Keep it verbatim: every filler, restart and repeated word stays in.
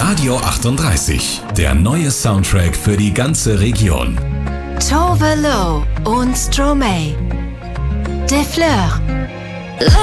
Radio achtunddreißig, der neue Soundtrack für die ganze Region. Tove Lo und Stromae. Des Fleurs.